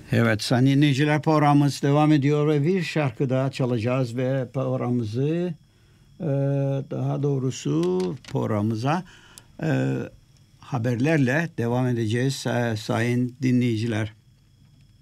Evet, sayın dinleyiciler, programımız devam ediyor ve bir şarkı daha çalacağız ve programımızı daha doğrusu programımıza haberlerle devam edeceğiz sayın dinleyiciler.